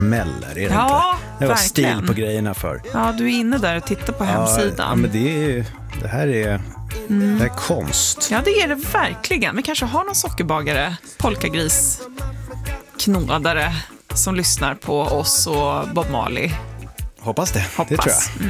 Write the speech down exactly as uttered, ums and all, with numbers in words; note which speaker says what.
Speaker 1: Meller, är det
Speaker 2: Ja,
Speaker 1: inte? Det var
Speaker 2: verkligen.
Speaker 1: stil på grejerna för.
Speaker 2: Ja, du är inne där och tittar på hemsidan.
Speaker 1: Ja, men det, är, det här är mm. det här är konst.
Speaker 2: Ja, det är det verkligen. Vi kanske har någon sockerbagare, polkagris, knådare som lyssnar på oss och Bob Marley.
Speaker 1: Hoppas det,
Speaker 2: Hoppas.
Speaker 1: det tror jag.